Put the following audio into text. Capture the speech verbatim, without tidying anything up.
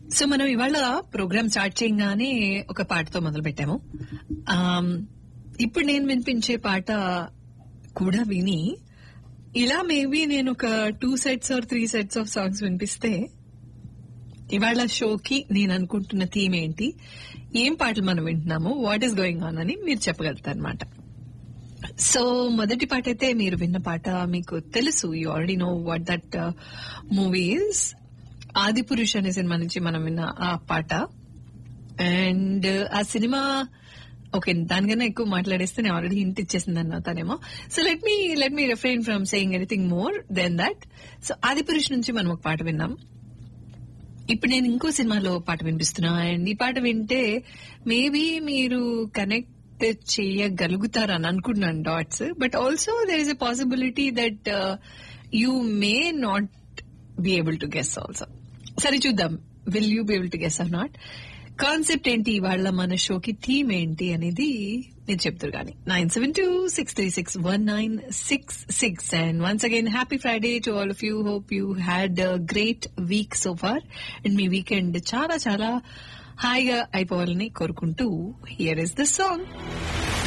So మనం ఇవాళ programme start చేయగానే ఒక పాటతో మొదలు పెట్టాము. ఆమ్, ఇప్పుడు నేను వినిపించే పాట కూడా విని ఇలా మేబీ నేను ఒక two sets are three sets of songs వినిపిస్తే ఇవాళ షోకి నేను అనుకుంటున్న థీమ్ ఏంటి, ఏం పాటలు మనం వింటున్నాము, వాట్ ఈస్ గోయింగ్ ఆన్ అని మీరు చెప్పగలుగుతారు అనమాట. సో మొదటి పాట అయితే మీరు విన్న పాట మీకు తెలుసు, you already know what that movie is. Adipurush అనే సినిమా నుంచి మనం విన్న ఆ పాట. అండ్ ఆ సినిమా ఓకే, దానికన్నా ఎక్కువ మాట్లాడేస్తే నేను ఆల్రెడీ హింట్ ఇచ్చేసింది అన్నతానేమో. So let me let me refrain from saying anything more than that. So Adipurush నుంచి మనం ఒక పాట విన్నాం. ఇప్పుడు నేను ఇంకో సినిమాలో పాట వినిపిస్తున్నా. అండ్ ఈ పాట వింటే మేబీ మీరు కనెక్ట్ చేయగలుగుతారని అనుకుంటున్నాను dots. But also there is a possibility that you may not be able to guess also. సరే చూద్దాం, will you be able to guests are not. Concept ఏంటి, వాళ్ళ మన షోకి థీమ్ ఏంటి అనేది మీరు చెప్తారు కానీ. Nine seven two six three six one nine six six. And once again happy Friday to all of you. Hope you had great week so far. And me weekend చాలా చాలా హాయిగా అయిపోవాలని కోరుకుంటూ హియర్ ఇస్ ద సాంగ్.